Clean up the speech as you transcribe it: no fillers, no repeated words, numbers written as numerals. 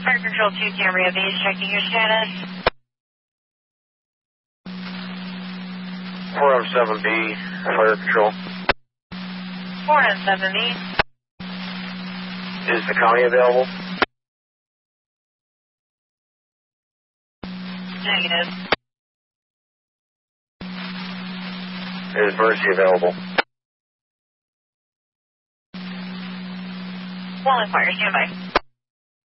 Fire Control 2 Camarillo Base, checking your status. 407B, Fire Control. 407B. Is the county available? Negative. Is Mercy available? Wall and Fire, standby.